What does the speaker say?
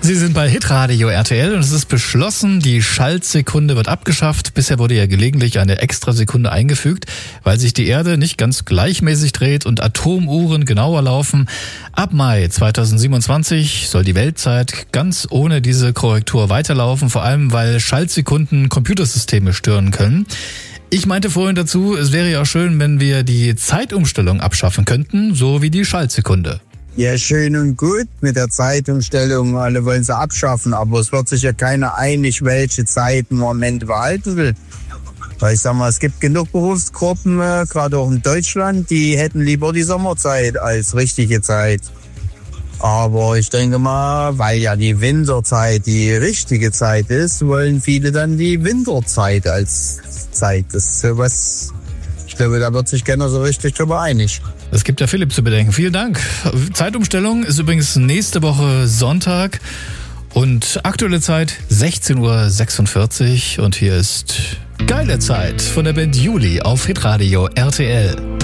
Sie sind bei Hitradio RTL und es ist beschlossen, die Schaltsekunde wird abgeschafft. Bisher wurde ja gelegentlich eine Extrasekunde eingefügt, weil sich die Erde nicht ganz gleichmäßig dreht und Atomuhren genauer laufen. Ab Mai 2027 soll die Weltzeit ganz ohne diese Korrektur weiterlaufen, vor allem weil Schaltsekunden Computersysteme stören können. Ich meinte vorhin dazu, es wäre ja auch schön, wenn wir die Zeitumstellung abschaffen könnten, so wie die Schaltsekunde. Ja, schön und gut mit der Zeitumstellung. Alle wollen sie abschaffen, aber es wird sich ja keiner einig, welche Zeit im Moment behalten will. Weil ich sag mal, es gibt genug Berufsgruppen, gerade auch in Deutschland, die hätten lieber die Sommerzeit als richtige Zeit. Aber ich denke mal, weil ja die Winterzeit die richtige Zeit ist, wollen viele dann die Winterzeit als Zeit. Das ist sowas, ich glaube, da wird sich keiner so richtig drüber einig. Es gibt ja Philipp zu bedenken. Vielen Dank. Zeitumstellung ist übrigens nächste Woche Sonntag und aktuelle Zeit 16:46 Uhr und hier ist Geile Zeit von der Band Juli auf Hitradio RTL.